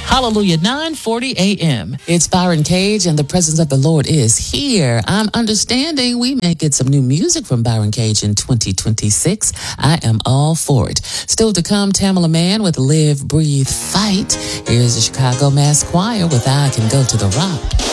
Hallelujah, 9:40 a.m. It's Byron Cage, and the presence of the Lord is here. I'm understanding we may get some new music from Byron Cage in 2026. I am all for it. Still to come, Tamala Mann with Live, Breathe, Fight. Here's the Chicago Mass Choir with I Can Go to the Rock.